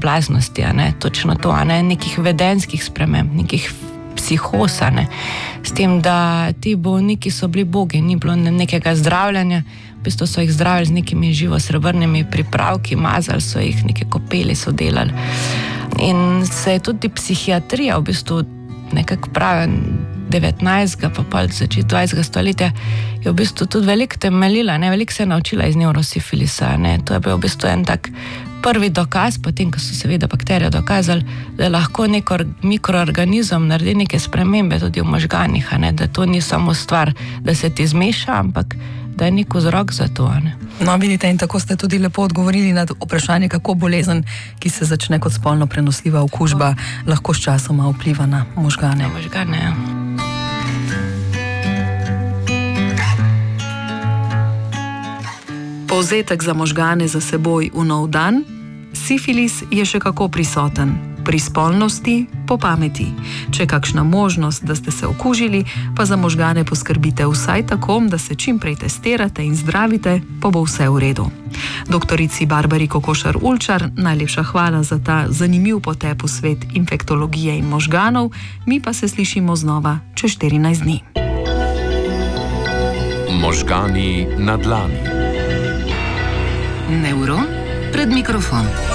blaznosti, točno to, nekih vedenskih sprememb, nekih psihoz, s tem, da ti bolniki so bili bogi, ni bilo nekega zdravljanja, v bistvu so jih zdravili z nekimi živosrebrnimi pripravki, mazali so jih, neke kopeli so delali. In se je tudi psihiatrija v bistvu nekako pravi 19. pa pol začetek 20. stoletja je v bistvu tudi veliko temeljila, veliko se je naučila iz neurosifilisa, To je bil v bistvu en tak prvi dokaz, potem, ko so seveda bakterije dokazali, da lahko nek mikroorganizem naredi neke spremembe tudi v možganih, da to ni samo stvar, da se ti zmeša, ampak da je nek vzrok za to, No, vidite, in tako ste tudi lepo odgovorili na vprašanje, kako bolezen, ki se začne kot spolno prenosljiva okužba, lahko sčasoma vpliva na možgane. Na možgane, ja. Povzetek za možgane za seboj v nov dan. Sifilis je še kako prisoten. Pri spolnosti po pameti. Če je kakšna možnost, da ste se okužili, pa za možgane poskrbite vsaj tako, da se čim prej testirate in zdravite, pa bo vse v redu. Doktorici Barbari Kokošar-Ulčar najlepša hvala za ta zanimiv potep v svet infektologije in možganov, mi pa se slišimo znova čez 14 dni. Možgani na dlani. Nevron pred mikrofon.